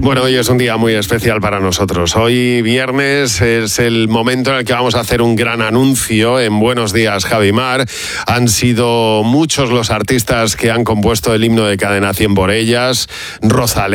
Bueno, hoy es un día muy especial para nosotros. Hoy viernes es el momento en el que vamos a hacer un gran anuncio en Buenos Días, Javi Mar. Han sido muchos los artistas que han compuesto el himno de Cadena 100 por ellas. Rosalén.